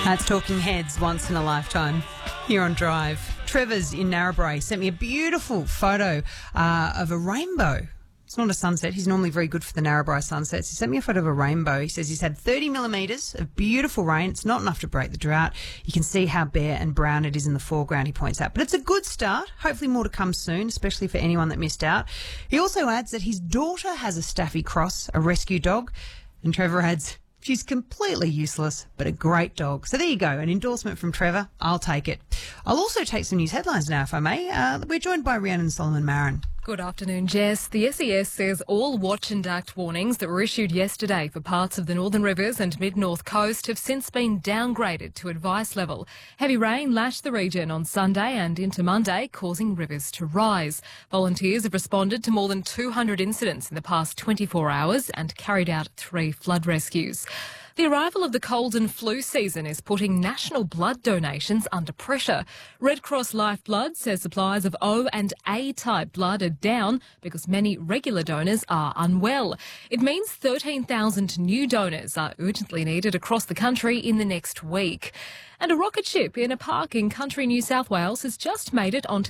That's Talking Heads, Once in a Lifetime, here on Drive. Trevor's in Narrabri sent me a beautiful photo of a rainbow. It's not a sunset. He's normally very good for the Narrabri sunsets. He sent me a photo of a rainbow. He says he's had 30 millimetres of beautiful rain. It's not enough to break the drought. You can see how bare and brown it is in the foreground, he points out. But it's a good start. Hopefully more to come soon, especially for anyone that missed out. He also adds that his daughter has a Staffy Cross, a rescue dog. And Trevor adds, she's completely useless, but a great dog. So there you go, an endorsement from Trevor. I'll take it. I'll also take some news headlines now, if I may. We're joined by Rhiannon Solomon-Marin. Good afternoon, Jess. The SES says all watch and act warnings that were issued yesterday for parts of the Northern Rivers and Mid-North Coast have since been downgraded to advice level. Heavy rain lashed the region on Sunday and into Monday, causing rivers to rise. Volunteers have responded to more than 200 incidents in the past 24 hours and carried out 3 flood rescues. The arrival of the cold and flu season is putting national blood donations under pressure. Red Cross Lifeblood says supplies of O and A type blood are down because many regular donors are unwell. It means 13,000 new donors are urgently needed across the country in the next week. And a rocket ship in a park in country New South Wales has just made it onto